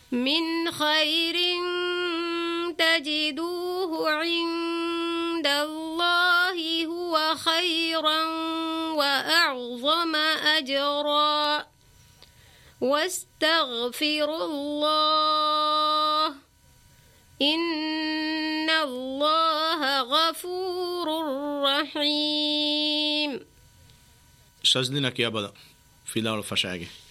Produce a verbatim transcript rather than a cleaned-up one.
من خير تجدوه عند الله هو خيرا وأعظم أجرا واستغفروا الله إن الله غفور رحيم. شزنك يا بدا في دار الفشاقي